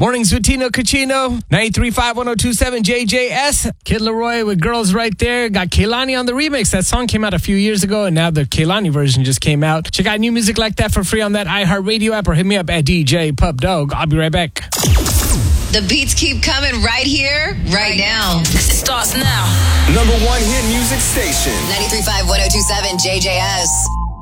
Mornings with Tino Cucino, 93.5-1027 JJS. Kid Laroi with Girls Right There. Got Kehlani on the remix. That song came out a few years ago, and now the Kehlani version just came out. Check out new music like that for free on that iHeartRadio app, or hit me up at DJ Pub Dog. I'll be right back. The beats keep coming right here, right now. It starts now. Number one hit music station. 93.5-1027 JJS.